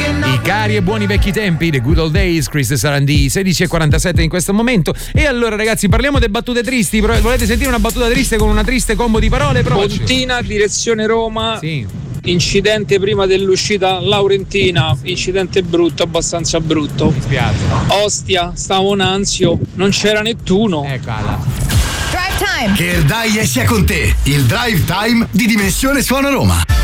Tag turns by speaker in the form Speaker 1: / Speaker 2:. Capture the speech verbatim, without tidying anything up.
Speaker 1: I cari e buoni vecchi tempi, the good old days. Chris Sarandì, sedici e quarantasette in questo momento. E allora ragazzi, parliamo di battute tristi. Volete sentire una battuta triste con una triste combo di parole? Provaci.
Speaker 2: Pontina, direzione Roma.
Speaker 1: Sì.
Speaker 2: Incidente prima dell'uscita Laurentina, incidente brutto, abbastanza brutto.
Speaker 1: Mi spiace.
Speaker 2: Ostia, stavo in ansio, non c'era nessuno.
Speaker 1: Eccola.
Speaker 3: Drive time.
Speaker 4: Che il Dai sia con te, il Drive Time di Dimensione Suona Roma.